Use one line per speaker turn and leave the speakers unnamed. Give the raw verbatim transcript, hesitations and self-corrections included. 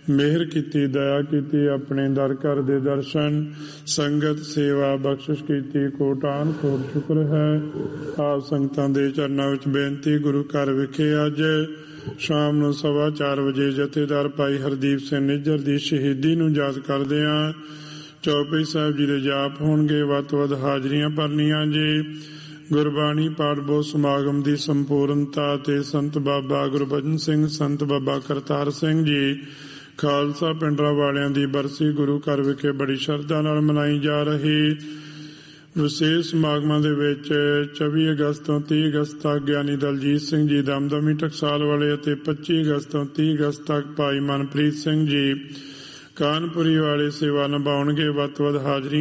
ਮਿਹਰ ਕੀਤੀ, ਦਇਆ ਕੀਤੀ, ਆਪਣੇ ਦਰ ਘਰ ਦੇ ਦਰਸ਼ਨ, ਸੰਗਤ, ਸੇਵਾ, ਬਖਸ਼ਿਸ਼ ਕੀਤੀ। ਕੋਟਾਨ ਕੋਟ ਸ਼ੁਕਰ ਹੈ। ਆਪ ਸੰਗਤਾਂ ਦੇ ਚਰਨਾਂ ਵਿੱਚ ਬੇਨਤੀ। ਗੁਰੂ ਘਰ ਵਿਖੇ ਅੱਜ ਸ਼ਾਮ ਨੂੰ ਸਵਾ ਚਾਰ ਵਜੇ ਜਥੇਦਾਰ ਭਾਈ ਹਰਦੀਪ ਸਿੰਘ ਨਿੱਜਰ ਦੀ ਸ਼ਹੀਦੀ ਨੂੰ ਯਾਦ ਕਰਦੇ ਹਾਂ। ਚੌਪਈ ਸਾਹਿਬ ਜੀ ਦੇ ਜਾਪ ਹੋਣਗੇ। ਵੱਧ ਤੋਂ ਵੱਧ ਹਾਜ਼ਰੀਆਂ ਭਰਨੀਆਂ ਜੀ। ਗੁਰਬਾਣੀ ਪਾਠ ਬੋਧ ਸਮਾਗਮ ਦੀ ਸੰਪੂਰਨਤਾ ਤੇ ਸੰਤ ਬਾਬਾ ਗੁਰਬਚਨ ਸਿੰਘ, ਸੰਤ ਬਾਬਾ ਕਰਤਾਰ ਸਿੰਘ ਜੀ ਖਾਲਸਾ ਪਿੰਡਰਾਂ ਵਾਲਿਆਂ ਦੀ ਬਰਸੀ ਗੁਰੂ ਘਰ ਵਿਖੇ ਬੜੀ ਸ਼ਰਧਾ ਨਾਲ ਮਨਾਈ ਜਾ ਰਹੀ। ਵਿਸ਼ੇਸ਼ ਸਮਾਗਮਾਂ ਦੇ ਵਿੱਚ ਚੌਵੀ ਅਗਸਤ ਤੋਂ ਤੀਹ ਅਗਸਤ ਤੱਕ ਗਿਆਨੀ ਦਲਜੀਤ ਸਿੰਘ ਜੀ ਦਮਦਮੀ ਟਕਸਾਲ ਵਾਲੇ ਅਤੇ ਪੱਚੀ ਅਗਸਤ ਤੋਂ ਤੀਹ ਅਗਸਤ ਤੱਕ ਭਾਈ ਮਨਪ੍ਰੀਤ ਸਿੰਘ ਜੀ ਕਾਨਪੁਰੀ ਵਾਲੇ ਸੇਵਾ ਨਿਭਾਉਣਗੇ। ਵੱਧ ਤੋਂ ਵੱਧ ਹਾਜ਼ਰੀ